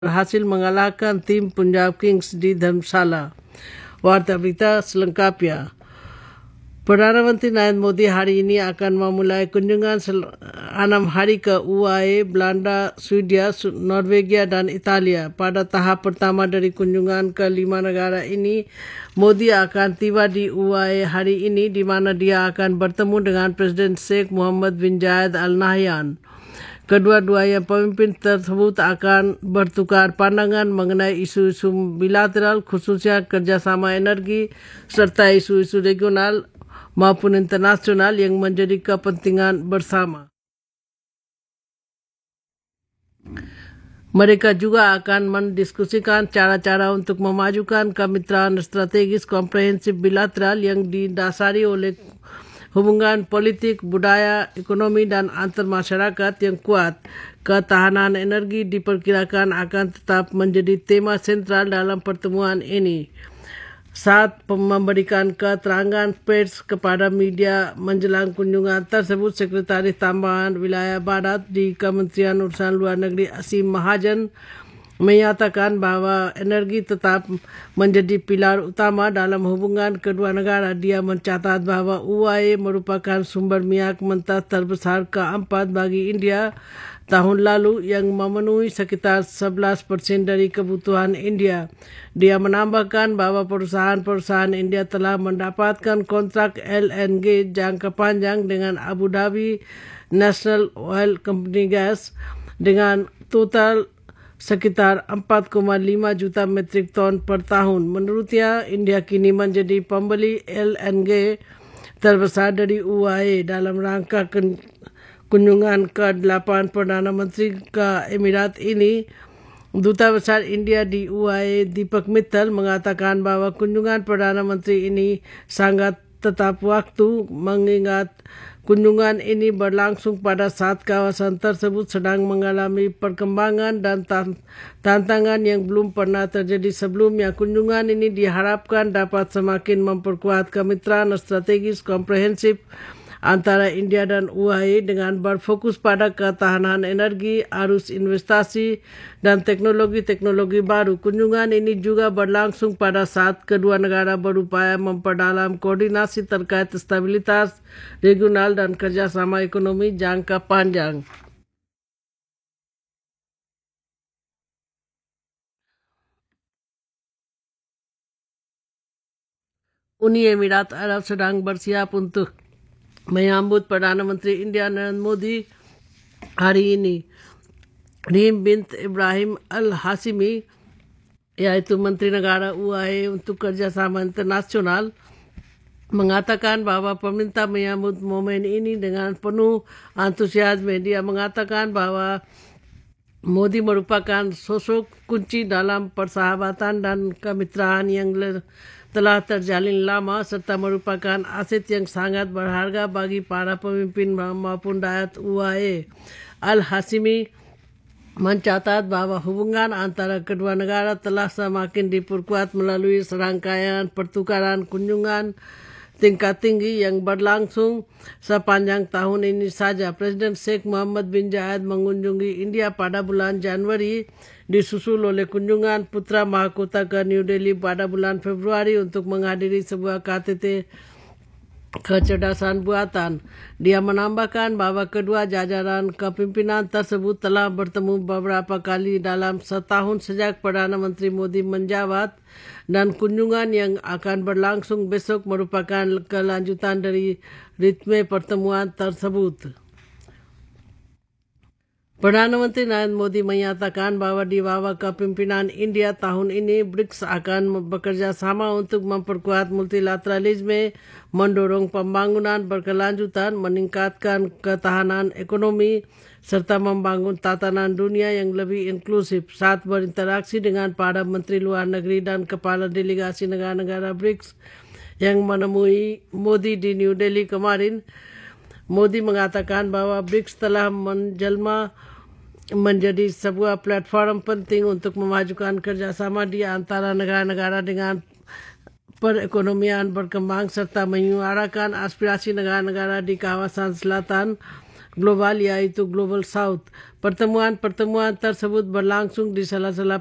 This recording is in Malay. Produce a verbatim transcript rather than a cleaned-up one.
berhasil mengalahkan tim Punjab Kings di Dharamshala. Warta berita selengkapnya. Perdana Menteri Narendra Modi hari ini akan memulai kunjungan enam hari ke U A E, Belanda, Swedia, Norwegia dan Italia. Pada tahap pertama dari kunjungan ke lima negara ini, Modi akan tiba di U A E hari ini di mana dia akan bertemu dengan Presiden Sheikh Mohammed bin Zayed Al Nahyan. Kedua-duanya pemimpin tersebut akan bertukar pandangan mengenai isu-isu bilateral, khususnya kerjasama energi serta isu-isu regional maupun internasional yang menjadi kepentingan bersama. Mereka juga akan mendiskusikan cara-cara untuk memajukan kemitraan strategis komprehensif bilateral yang didasari oleh hubungan politik, budaya, ekonomi dan antar masyarakat yang kuat. Ketahanan energi diperkirakan akan tetap menjadi tema sentral dalam pertemuan ini. Saat memberikan keterangan pers kepada media menjelang kunjungan tersebut, Sekretaris Tambahan Wilayah Barat di Kementerian Urusan Luar Negeri Asim Mahajan menyatakan bahawa energi tetap menjadi pilar utama dalam hubungan kedua negara. Dia mencatat bahawa U A E merupakan sumber minyak mentah terbesar keempat bagi India tahun lalu yang memenuhi sekitar sebelas persen dari kebutuhan India. Dia menambahkan bahawa perusahaan-perusahaan India telah mendapatkan kontrak L N G jangka panjang dengan Abu Dhabi National Oil Company Gas dengan total sekitar empat koma lima juta metrik ton per tahun. Menurutnya, India kini menjadi pembeli L N G terbesar dari U A E. Dalam rangka kunjungan ke delapan Perdana Menteri ke Emirat ini, Duta Besar India di U A E Deepak Mittal mengatakan bahawa kunjungan Perdana Menteri ini sangat tetap waktu mengingat kunjungan ini berlangsung pada saat kawasan tersebut sedang mengalami perkembangan dan tantangan yang belum pernah terjadi sebelumnya. Kunjungan ini diharapkan dapat semakin memperkuat kemitraan strategis komprehensif antara India dan U A E dengan berfokus pada ketahanan energi, arus investasi dan teknologi-teknologi baru. Kunjungan ini juga berlangsung pada saat kedua negara berupaya memperdalam koordinasi terkait stabilitas regional dan kerjasama ekonomi jangka panjang. Uni Emirat Arab sedang bersiap untuk menyambut Perdana Menteri India Narendra Modi hari ini. Reem bint Ibrahim Al-Hasimi, yaitu Menteri Negara U A E untuk Kerjasama Internasional, mengatakan bahawa pemerintah menyambut momen ini dengan penuh antusiasme. Dia mengatakan bahawa Modi merupakan sosok kunci dalam persahabatan dan kemitraan yang telah terjalin lama serta merupakan aset yang sangat berharga bagi para pemimpin maupun rakyat U A E. Al-Hasimi mencatat bahawa hubungan antara kedua negara telah semakin diperkuat melalui serangkaian pertukaran kunjungan tingkat tinggi yang berlangsung sepanjang tahun ini saja. Presiden Sheikh Mohammed bin Zayed mengunjungi India pada bulan Januari, disusul oleh kunjungan putra mahkota ke New Delhi pada bulan Februari untuk menghadiri sebuah K T T kecerdasan buatan. Dia menambahkan bahawa kedua jajaran kepimpinan tersebut telah bertemu beberapa kali dalam setahun sejak Perdana Menteri Modi menjabat dan kunjungan yang akan berlangsung besok merupakan kelanjutan dari ritme pertemuan tersebut. Perdana Menteri Narendra Modi menyatakan bahawa di bawah kepimpinan India tahun ini, B R I C S akan bekerja sama untuk memperkuat multilateralisme, mendorong pembangunan berkelanjutan, meningkatkan ketahanan ekonomi, serta membangun tatanan dunia yang lebih inklusif. Saat berinteraksi dengan para Menteri Luar Negeri dan Kepala Delegasi negara-negara B R I C S yang menemui Modi di New Delhi kemarin, Modi mengatakan bahawa B R I C S telah menjelma menjadi sebuah platform penting untuk memajukan kerjasama di antara negara-negara dengan perekonomian berkembang serta menyuarakan aspirasi negara-negara di kawasan selatan global yaitu Global South. Pertemuan-pertemuan tersebut berlangsung di salah-salah